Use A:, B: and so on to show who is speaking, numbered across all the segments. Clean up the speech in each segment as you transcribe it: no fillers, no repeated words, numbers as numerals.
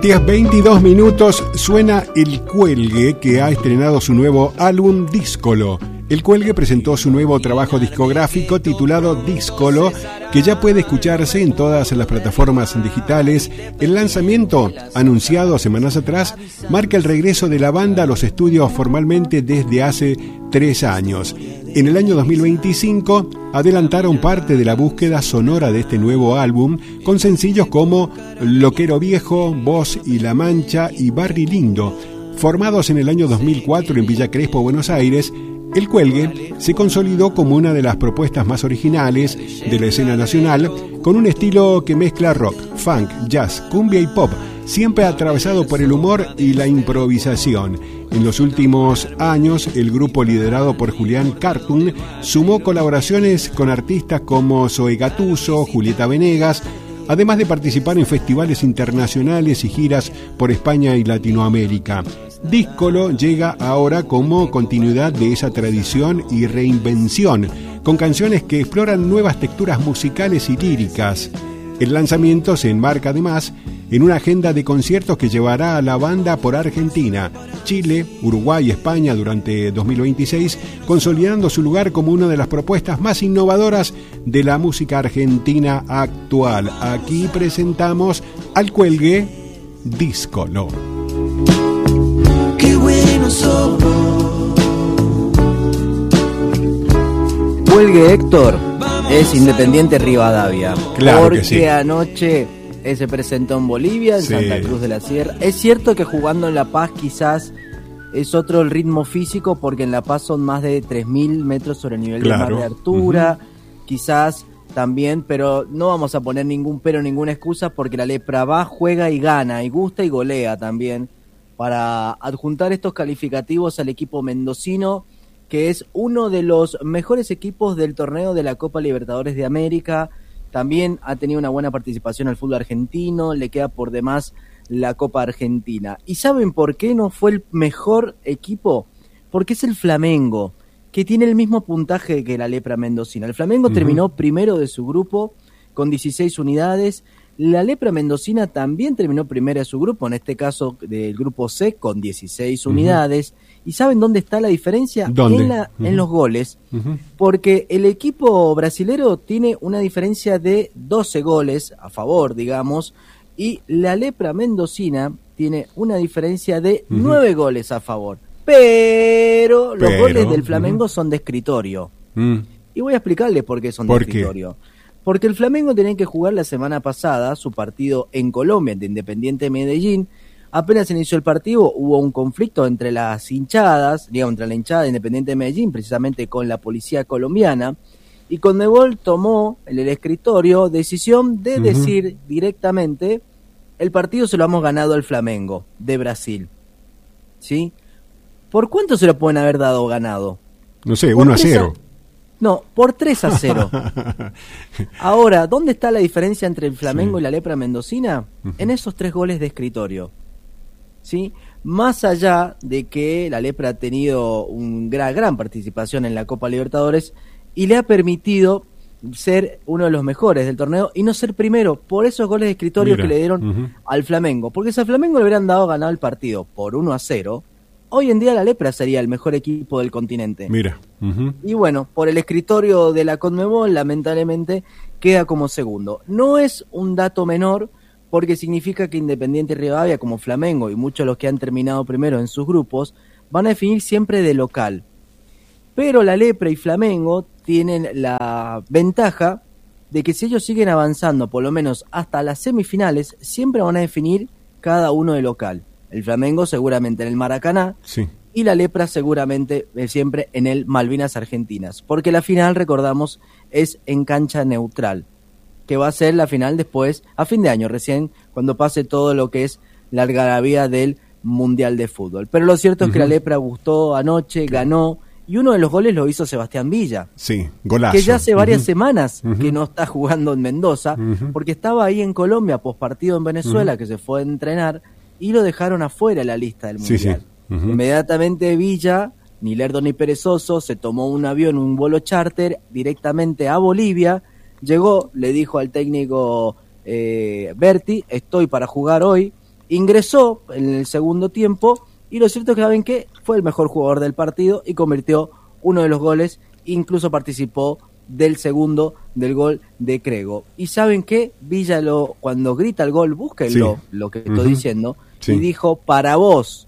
A: 10:22 suena El Cuelgue, que ha estrenado su nuevo álbum Díscolo. El Cuelgue presentó su nuevo trabajo discográfico titulado Díscolo, que ya puede escucharse en todas las plataformas digitales. El lanzamiento, anunciado semanas atrás, marca el regreso de la banda a los estudios formalmente desde hace 3 años. En el año 2025 adelantaron parte de la búsqueda sonora de este nuevo álbum con sencillos como Loquero Viejo, Voz y La Mancha y Barri Lindo. Formados en el año 2004 en Villa Crespo, Buenos Aires, El Cuelgue se consolidó como una de las propuestas más originales de la escena nacional, con un estilo que mezcla rock, funk, jazz, cumbia y pop, siempre atravesado por el humor y la improvisación. En los últimos años, el grupo liderado por Julián Cartoon sumó colaboraciones con artistas como Zoe Gattuso, Julieta Venegas, además de participar en festivales internacionales y giras por España y Latinoamérica. Díscolo llega ahora como continuidad de esa tradición y reinvención, con canciones que exploran nuevas texturas musicales y líricas. El lanzamiento se enmarca además en una agenda de conciertos que llevará a la banda por Argentina, Chile, Uruguay y España durante 2026, consolidando su lugar como una de las propuestas más innovadoras de la música argentina actual. Aquí presentamos Al Cuelgue, Díscolo.
B: Qué bueno somos.
C: Cuelgue Héctor es Independiente Rivadavia.
A: Claro
C: porque
A: que sí.
C: Anoche se presentó en Bolivia, en
A: Sí.
C: Santa Cruz de la Sierra. Es cierto que jugando en La Paz quizás es otro el ritmo físico, porque en La Paz son más de 3.000 metros sobre el nivel del mar de altura. Quizás también, pero no vamos a poner ningún pero, ninguna excusa, porque la Lepra va, juega y gana, y gusta y golea también, para adjuntar estos calificativos al equipo mendocino, que es uno de los mejores equipos del torneo de la Copa Libertadores de América. También ha tenido una buena participación al fútbol argentino, le queda por demás la Copa Argentina. ¿Y saben por qué no fue el mejor equipo? Porque es el Flamengo, que tiene el mismo puntaje que la Lepra mendocina. El Flamengo terminó primero de su grupo con 16 unidades. La Lepra mendocina también terminó primera de su grupo, en este caso del grupo C, con 16 unidades. ¿Y saben dónde está la diferencia?
A: ¿Dónde?
C: En los goles. Porque el equipo brasilero tiene una diferencia de 12 goles a favor, digamos, y la Lepra mendocina tiene una diferencia de 9 goles a favor. Pero los goles del Flamengo son de escritorio. Y voy a explicarles por qué son de escritorio. Porque el Flamengo tenía que jugar la semana pasada su partido en Colombia, de Independiente Medellín. Apenas inició el partido, hubo un conflicto entre las hinchadas, digamos, entre la hinchada de Independiente de Medellín, precisamente con la policía colombiana, y Conmebol tomó en el escritorio decisión de decir directamente: el partido se lo hemos ganado al Flamengo de Brasil. ¿Sí? ¿Por cuánto se lo pueden haber dado ganado?
A: No sé, 1-0.
C: No, por 3-0. Ahora, ¿dónde está la diferencia entre el Flamengo y la Lepra mendocina? En esos 3 goles de escritorio. ¿Sí? Más allá de que la Lepra ha tenido una gran participación en la Copa Libertadores y le ha permitido ser uno de los mejores del torneo y no ser primero por esos goles de escritorio que le dieron al Flamengo. Porque si al Flamengo le hubieran dado ganado el partido por 1-0, hoy en día la Lepra sería el mejor equipo del continente. Y bueno, por el escritorio de la Conmebol, lamentablemente, queda como segundo. No es un dato menor, porque significa que Independiente Rivadavia, como Flamengo y muchos de los que han terminado primero en sus grupos, van a definir siempre de local. Pero la Lepra y Flamengo tienen la ventaja de que si ellos siguen avanzando, por lo menos hasta las semifinales, siempre van a definir cada uno de local. El Flamengo seguramente en el Maracaná, y la Lepra seguramente siempre en el Malvinas Argentinas, porque la final, recordamos, es en cancha neutral, que va a ser la final después, a fin de año recién, cuando pase todo lo que es la algarabía del Mundial de Fútbol. Pero lo cierto es que la Lepra gustó anoche, ganó, y uno de los goles lo hizo Sebastián Villa.
A: Sí, golazo.
C: Que ya hace varias semanas que no está jugando en Mendoza, porque estaba ahí en Colombia, pospartido en Venezuela, que se fue a entrenar, y lo dejaron afuera de la lista del Mundial. Inmediatamente Villa, ni lerdo ni perezoso, se tomó un avión, un vuelo charter, directamente a Bolivia. Llegó, le dijo al técnico Berti: estoy para jugar hoy. ingresó en el segundo tiempo y lo cierto es que saben que fue el mejor jugador del partido y convirtió uno de los goles, incluso participó del segundo del gol de Crego. Y saben que Villa cuando grita el gol, búsquenlo, lo que estoy diciendo, y dijo para vos,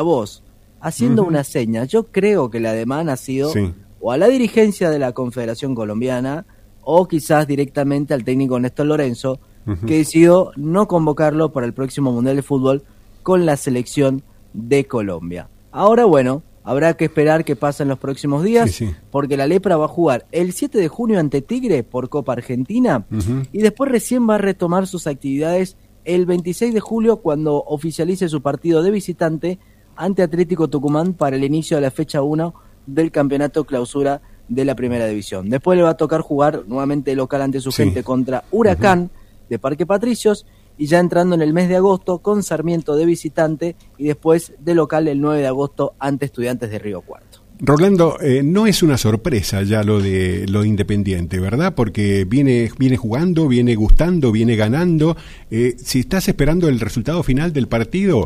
C: haciendo una seña. Yo creo que la demanda ha sido o a la dirigencia de la Confederación Colombiana o quizás directamente al técnico Néstor Lorenzo, que decidió no convocarlo para el próximo Mundial de Fútbol con la selección de Colombia. Ahora, bueno, habrá que esperar que pasen los próximos días, porque la Lepra va a jugar el 7 de junio ante Tigre por Copa Argentina, y después recién va a retomar sus actividades el 26 de julio cuando oficialice su partido de visitante ante Atlético Tucumán para el inicio de la fecha 1 del campeonato clausura de la Primera División. Después le va a tocar jugar nuevamente local ante su gente contra Huracán de Parque Patricios, y ya entrando en el mes de agosto con Sarmiento de visitante y después de local el 9 de agosto ante Estudiantes de Río Cuarto.
A: Rolando, no es una sorpresa ya lo de Independiente, ¿verdad? Porque viene jugando, viene gustando, viene ganando. Si estás esperando el resultado final del partido,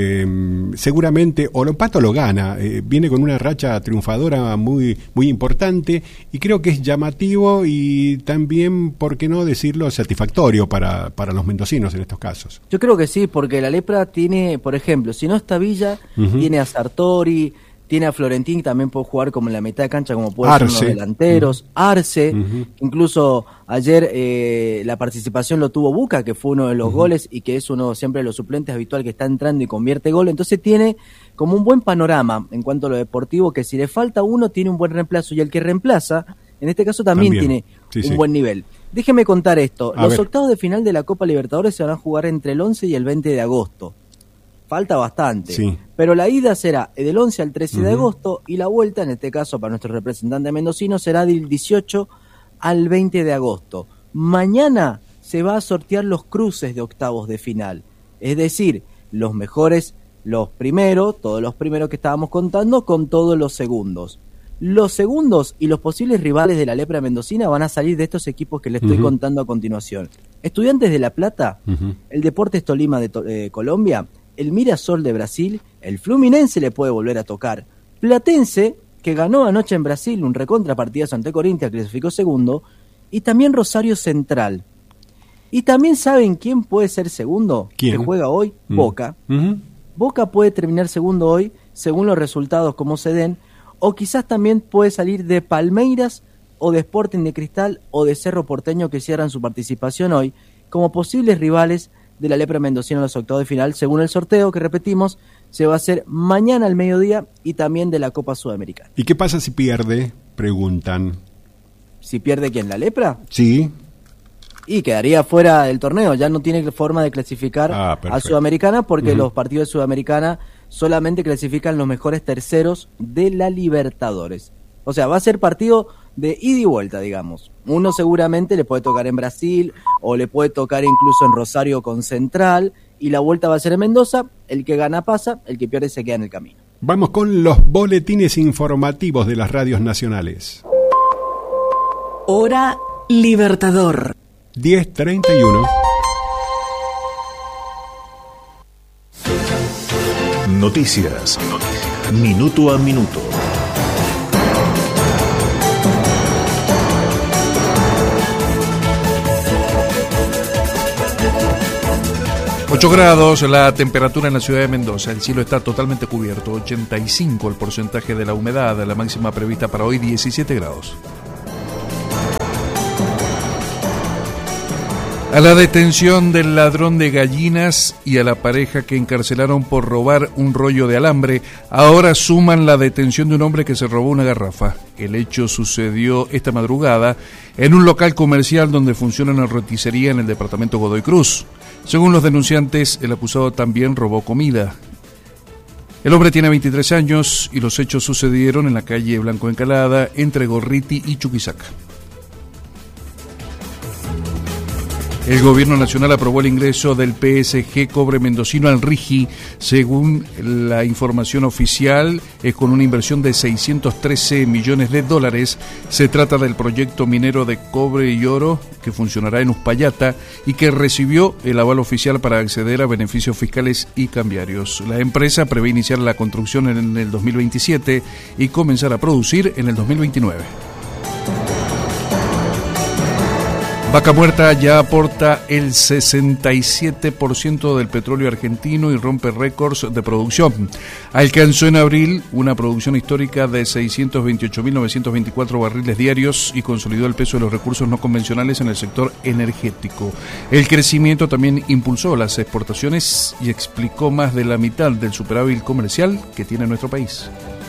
A: seguramente o lo empata o lo gana. Viene con una racha triunfadora muy, muy importante y creo que es llamativo y también, ¿por qué no decirlo, satisfactorio para los mendocinos en estos casos? Yo
C: creo que sí, porque la Lepra tiene, por ejemplo, si no está Villa, tiene a Sartori, tiene a Florentín, que también puede jugar como en la mitad de cancha, como puede ser unos delanteros, Arce, incluso ayer la participación lo tuvo Buca, que fue uno de los goles y que es uno siempre de los suplentes habitual que está entrando y convierte gol, entonces tiene como un buen panorama en cuanto a lo deportivo, que si le falta uno tiene un buen reemplazo, y el que reemplaza, en este caso también tiene un buen nivel. Déjeme contar esto, los octavos de final de la Copa Libertadores se van a jugar entre el 11 y el 20 de agosto. Falta bastante, pero la ida será del 11 al 13 de agosto y la vuelta, en este caso para nuestro representante mendocino, será del 18 al 20 de agosto. Mañana se va a sortear los cruces de octavos de final, es decir, los mejores, los primeros, todos los primeros que estábamos contando, con todos los segundos. Los segundos y los posibles rivales de la Lepra mendocina van a salir de estos equipos que les estoy contando a continuación. Estudiantes de La Plata, el Deportes Tolima de Colombia, el Mirasol de Brasil, el Fluminense le puede volver a tocar, Platense, que ganó anoche en Brasil un recontrapartidazo ante Corinthians, que clasificó segundo, y también Rosario Central. Y también saben quién puede ser segundo, que juega hoy, Boca. Boca puede terminar segundo hoy, según los resultados como se den, o quizás también puede salir de Palmeiras, o de Sporting de Cristal, o de Cerro Porteño, que cierran su participación hoy, como posibles rivales de la Lepra mendocina en los octavos de final, según el sorteo que repetimos, se va a hacer mañana al mediodía y también de la Copa Sudamericana.
A: ¿Y qué pasa si pierde? Preguntan.
C: ¿Si pierde quién? ¿La Lepra?
A: Sí.
C: Y quedaría fuera del torneo, ya no tiene forma de clasificar a Sudamericana porque los partidos de Sudamericana solamente clasifican los mejores terceros de la Libertadores. O sea, va a ser partido de ida y vuelta, digamos. Uno seguramente le puede tocar en Brasil o le puede tocar incluso en Rosario con Central y la vuelta va a ser en Mendoza. El que gana pasa, el que pierde se queda en el camino.
A: Vamos con los boletines informativos de las radios nacionales.
D: Hora Libertador.
A: 10:31.
E: Noticias. Minuto a minuto.
F: 8 grados la temperatura en la ciudad de Mendoza. El cielo está totalmente cubierto. 85 el porcentaje de la humedad. La máxima prevista para hoy 17 grados. A la detención del ladrón de gallinas y a la pareja que encarcelaron por robar un rollo de alambre, ahora suman la detención de un hombre que se robó una garrafa. El hecho sucedió esta madrugada en un local comercial donde funciona una roticería en el departamento Godoy Cruz. Según los denunciantes, el acusado también robó comida. El hombre tiene 23 años y los hechos sucedieron en la calle Blanco Encalada, entre Gorriti y Chuquisaca. El gobierno nacional aprobó el ingreso del PSG Cobre Mendocino al RIGI. Según la información oficial, es con una inversión de $613 millones. Se trata del proyecto minero de cobre y oro que funcionará en Uspallata y que recibió el aval oficial para acceder a beneficios fiscales y cambiarios. La empresa prevé iniciar la construcción en el 2027 y comenzar a producir en el 2029. Vaca Muerta ya aporta el 67% del petróleo argentino y rompe récords de producción. Alcanzó en abril una producción histórica de 628.924 barriles diarios y consolidó el peso de los recursos no convencionales en el sector energético. El crecimiento también impulsó las exportaciones y explicó más de la mitad del superávit comercial que tiene nuestro país.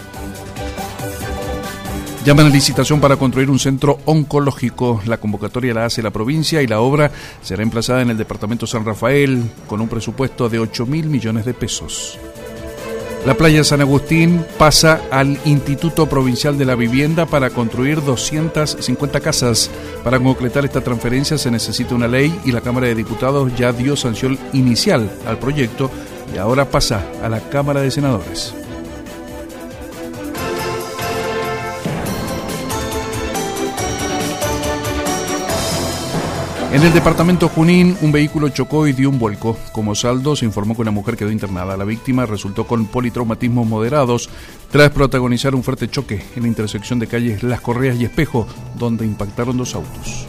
F: Llaman a licitación para construir un centro oncológico. La convocatoria la hace la provincia y la obra será emplazada en el departamento San Rafael con un presupuesto de 8.000 millones de pesos. La playa San Agustín pasa al Instituto Provincial de la Vivienda para construir 250 casas. Para concretar esta transferencia se necesita una ley y la Cámara de Diputados ya dio sanción inicial al proyecto y ahora pasa a la Cámara de Senadores. En el departamento Junín, un vehículo chocó y dio un vuelco. Como saldo, se informó que una mujer quedó internada. La víctima resultó con politraumatismos moderados tras protagonizar un fuerte choque en la intersección de calles Las Correas y Espejo, donde impactaron dos autos.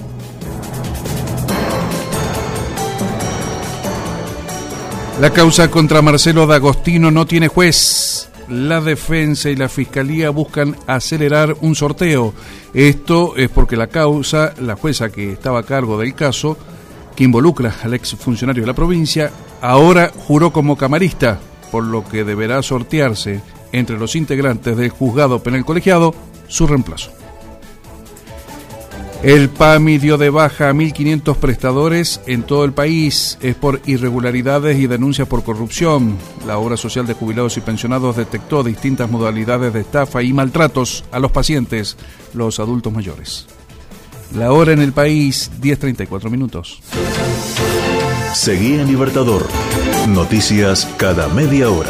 F: La causa contra Marcelo D'Agostino no tiene juez. La defensa y la fiscalía buscan acelerar un sorteo. Esto es porque la jueza que estaba a cargo del caso, que involucra al exfuncionario de la provincia, ahora juró como camarista, por lo que deberá sortearse entre los integrantes del juzgado penal colegiado su reemplazo. El PAMI dio de baja a 1.500 prestadores en todo el país. Es por irregularidades y denuncias por corrupción. La Obra Social de Jubilados y Pensionados detectó distintas modalidades de estafa y maltratos a los pacientes, los adultos mayores. La hora en el país, 10:34.
E: Seguí en Libertador. Noticias cada media hora.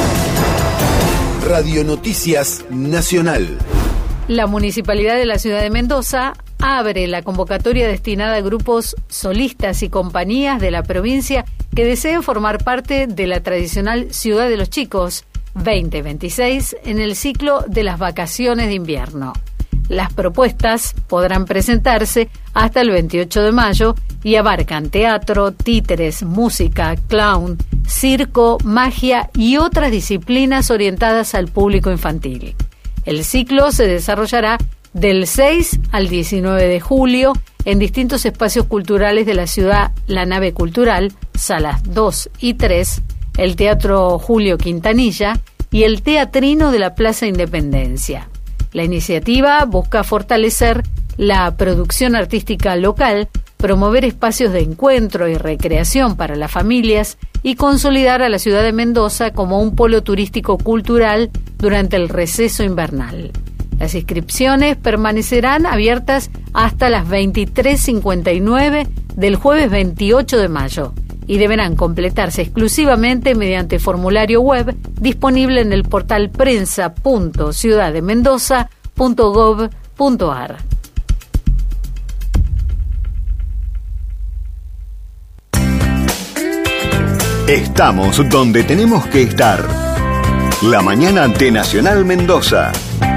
B: Radio Noticias Nacional.
G: La Municipalidad de la Ciudad de Mendoza abre la convocatoria destinada a grupos solistas y compañías de la provincia que deseen formar parte de la tradicional Ciudad de los Chicos 2026 en el ciclo de las vacaciones de invierno. Las propuestas podrán presentarse hasta el 28 de mayo y abarcan teatro, títeres, música, clown, circo, magia y otras disciplinas orientadas al público infantil. El ciclo se desarrollará del 6 al 19 de julio en distintos espacios culturales de la ciudad: la Nave Cultural, salas 2 y 3, el Teatro Julio Quintanilla y el Teatrino de la Plaza Independencia. La iniciativa busca fortalecer la producción artística local, promover espacios de encuentro y recreación para las familias y consolidar a la ciudad de Mendoza como un polo turístico cultural durante el receso invernal. Las inscripciones permanecerán abiertas hasta las 23:59 del jueves 28 de mayo y deberán completarse exclusivamente mediante formulario web disponible en el portal prensa.ciudaddemendoza.gov.ar.
B: Estamos donde tenemos que estar. La mañana de Nacional Mendoza.